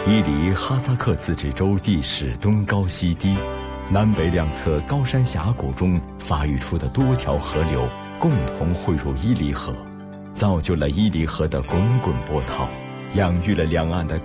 伊犁哈萨克自治州地势东高西低，南北两侧高山峡谷中发育出的多条河流共同汇入伊犁河，造就了伊犁河的滚滚波涛，养育了两岸的